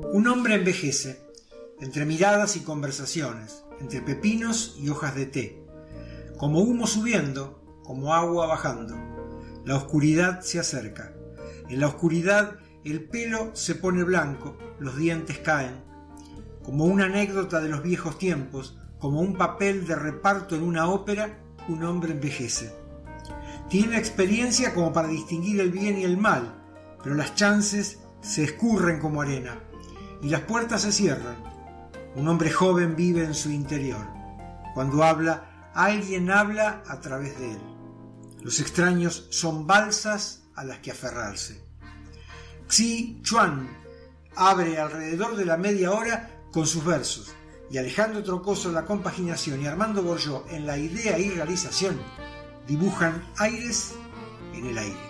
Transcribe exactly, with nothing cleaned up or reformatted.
Un hombre envejece, entre miradas y conversaciones, entre pepinos y hojas de té. Como humo subiendo, como agua bajando. La oscuridad se acerca. En la oscuridad el pelo se pone blanco, los dientes caen. Como una anécdota de los viejos tiempos, como un papel de reparto en una ópera, un hombre envejece. Tiene experiencia como para distinguir el bien y el mal, pero las chances se escurren como arena y las puertas se cierran. Un hombre joven vive en su interior. Cuando habla, alguien habla a través de él. Los extraños son balsas a las que aferrarse. Xi Chuan abre alrededor de la media hora con sus versos, y Alejandro Troncoso en la compaginación y Armando Borjó en la idea y realización dibujan aires en el aire.